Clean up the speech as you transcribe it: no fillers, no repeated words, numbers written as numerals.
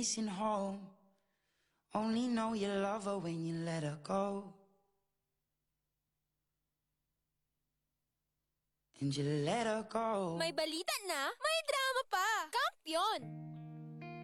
missing home. Only know you love her when you let her go. And you let her go. May balita na, may drama pa. Kampiyon!